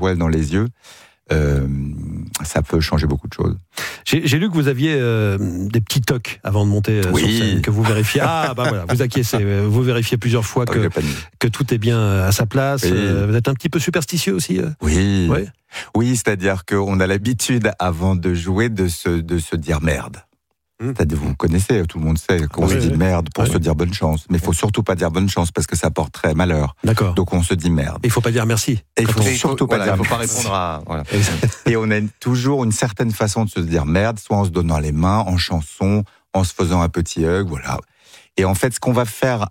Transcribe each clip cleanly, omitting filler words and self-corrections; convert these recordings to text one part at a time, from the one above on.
étoiles dans les yeux, ça peut changer beaucoup de choses. J'ai lu que vous aviez des petits tocs avant de monter sur scène, que vous vérifiez. Ah, bah voilà, vous acquiescez, vous vérifiez plusieurs fois que tout est bien à sa place. Oui. Vous êtes un petit peu superstitieux aussi. Oui. Ouais. Oui, c'est-à-dire qu'on a l'habitude, avant de jouer, de se dire merde. C'est-à-dire, vous connaissez, tout le monde sait qu'on se dit merde pour se dire bonne chance. Mais il faut surtout pas dire bonne chance parce que ça porterait malheur. D'accord. Donc on se dit merde. Il faut pas dire merci. Et il faut surtout pas dire il faut pas merci. répondre à... Voilà. Et on a toujours une certaine façon de se dire merde, soit en se donnant les mains, en chanson, en se faisant un petit hug, voilà. Et en fait, ce qu'on va faire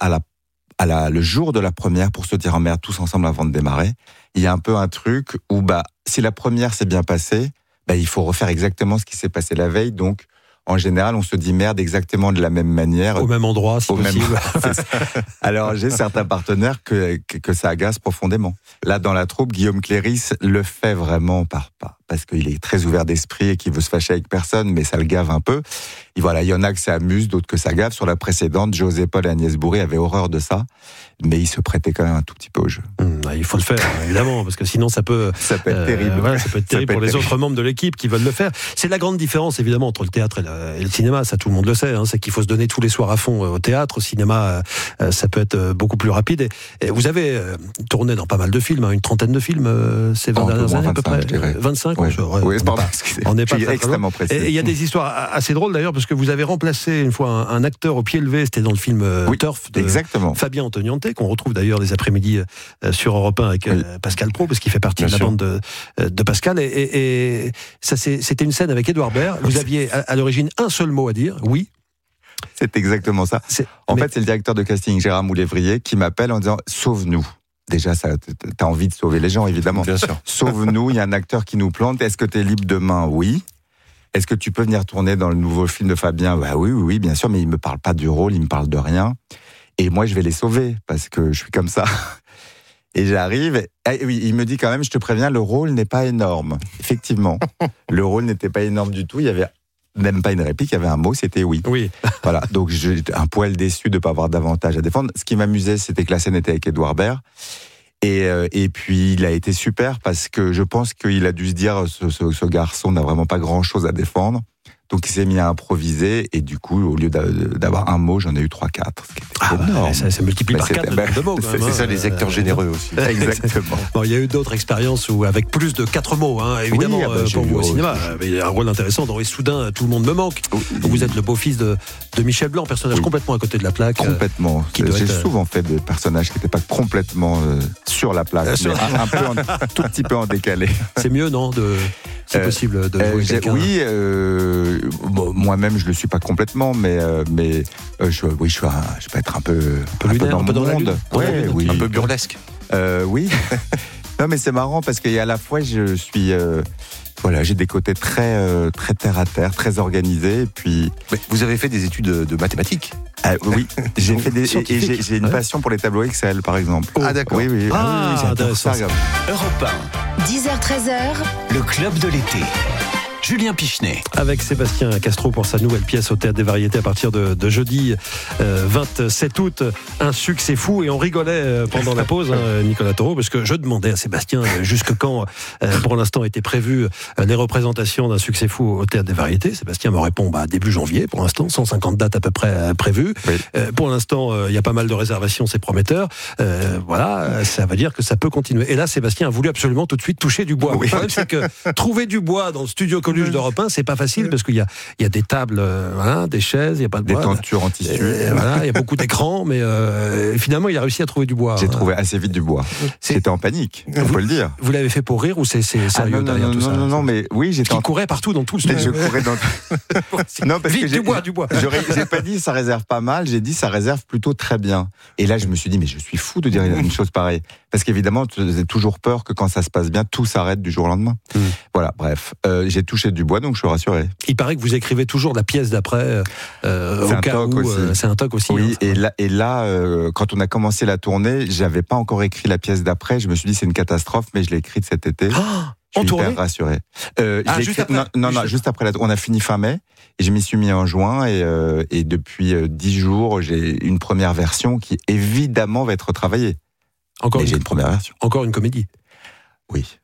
le jour de la première pour se dire merde tous ensemble avant de démarrer, il y a un peu un truc où si la première s'est bien passée, il faut refaire exactement ce qui s'est passé la veille. Donc en général, on se dit merde exactement de la même manière. Au même endroit, si possible. Alors, j'ai certains partenaires que ça agace profondément. Là, dans la troupe, Guillaume Cléris le fait vraiment parce qu'il est très ouvert d'esprit et qu'il veut se fâcher avec personne, mais ça le gave un peu. Et voilà, il y en a que ça amuse, d'autres que ça gave. Sur la précédente, José Paul et Agnès Bourré avaient horreur de ça, mais ils se prêtaient quand même un tout petit peu au jeu. Il faut le faire, évidemment, parce que sinon ça peut être terrible. Ça peut être terrible pour les autres membres de l'équipe qui veulent le faire. C'est la grande différence, évidemment, entre le théâtre et le cinéma. Ça, tout le monde le sait. C'est qu'il faut se donner tous les soirs à fond au théâtre. Au cinéma, ça peut être beaucoup plus rapide. Et vous avez tourné dans pas mal de films, une trentaine de films ces 20 dernières années, à peu près. 25. Oui, pardon. On n'est pas extrêmement précis. Et il y a des histoires assez drôles d'ailleurs, parce que vous avez remplacé une fois un acteur au pied levé. C'était dans le film Turf de Fabien Antoniante, qu'on retrouve d'ailleurs les après-midi sur Europe 1 avec Pascal Praud, parce qu'il fait partie de la bande de Pascal. Et ça, c'était une scène avec Édouard Baird. Vous aviez à l'origine un seul mot à dire, oui. C'est exactement ça. En fait, c'est le directeur de casting, Gérard Moulévrier, qui m'appelle en disant « Sauve-nous ». Déjà, t'as envie de sauver les gens, évidemment. Bien sûr. Sauve-nous, il y a un acteur qui nous plante. Est-ce que t'es libre demain ? Oui. Est-ce que tu peux venir tourner dans le nouveau film de Fabien ? Oui, bien sûr, mais il me parle pas du rôle, il me parle de rien. Et moi, je vais les sauver, parce que je suis comme ça. Et j'arrive, oui, il me dit quand même, je te préviens, le rôle n'est pas énorme. Effectivement, le rôle n'était pas énorme du tout, il y avait même pas une réplique, il y avait un mot, c'était oui. Oui. Voilà, donc j'étais un poil déçu de ne pas avoir davantage à défendre. Ce qui m'amusait, c'était que la scène était avec Édouard Baird. Et puis, il a été super parce que je pense qu'il a dû se dire, ce garçon n'a vraiment pas grand-chose à défendre. Donc, il s'est mis à improviser et du coup, au lieu d'avoir un mot, j'en ai eu 3-4. Ça multiplie par 4 de mots. C'est ça, les acteurs généreux aussi. Exactement. Bon, il y a eu d'autres expériences où, avec plus de 4 mots, évidemment, pour vous au cinéma. Il y a un rôle intéressant dans Soudain, tout le monde me manque. Vous êtes le beau-fils de Michel Blanc, personnage complètement à côté de la plaque. Complètement. J'ai souvent fait des personnages qui n'étaient pas complètement sur la plaque, mais un tout petit peu en décalé. C'est mieux, non c'est possible de jouer quelqu'un. Oui, moi-même je le suis pas complètement, mais je peux être un peu dans le monde. Un peu burlesque. Oui. Non, mais c'est marrant parce qu'à la fois je suis j'ai des côtés très très terre à terre, très organisés. Et puis mais vous avez fait des études de mathématiques. Oui, j'ai une passion pour les tableaux Excel, par exemple. Ah d'accord. Oui, j'adore ça. Europe 1. 10h-13h. Le club de l'été. Julien Pichenet. Avec Sébastien Castro pour sa nouvelle pièce au Théâtre des Variétés à partir de jeudi 27 août. Un succès fou et on rigolait pendant la pause, Nicolas Taureau, parce que je demandais à Sébastien jusque quand, pour l'instant, étaient prévues les représentations d'un succès fou au Théâtre des Variétés. Sébastien me répond début janvier, pour l'instant, 150 dates à peu près prévues. Oui. Pour l'instant, il y a pas mal de réservations, c'est prometteur. Voilà, ça veut dire que ça peut continuer. Et là, Sébastien a voulu absolument tout de suite toucher du bois. Oui. Le problème, c'est que trouver du bois dans le studio Coluche d'Europe 1, c'est pas facile parce qu'il y a des tables, des chaises, il y a pas de bois. Des tentures en tissu. Il y a beaucoup d'écrans, mais finalement, il a réussi à trouver du bois. J'ai trouvé assez vite du bois. J'étais en panique, on peut le dire. Vous l'avez fait pour rire ou c'est sérieux derrière tout ça ? Non, mais oui, j'étais. Qui courait partout dans tout le studio. Je courais dans. Non, parce vite, que du bois. J'ai pas dit ça réserve pas mal, j'ai dit ça réserve plutôt très bien. Et là, je me suis dit, mais je suis fou de dire une chose pareille. Parce qu'évidemment, j'ai toujours peur que quand ça se passe bien, tout s'arrête du jour au lendemain. Voilà, bref. J'ai touché du bois, donc je suis rassuré. Il paraît que vous écrivez toujours la pièce d'après. C'est un toc aussi. Oui, et là, quand on a commencé la tournée, j'avais pas encore écrit la pièce d'après. Je me suis dit, c'est une catastrophe, mais je l'ai écrite cet été. Je suis hyper rassuré. Juste après. On a fini fin mai, et je m'y suis mis en juin, et depuis 10 jours, j'ai une première version qui, évidemment, va être retravaillée. J'ai une première version. Encore une comédie. Oui.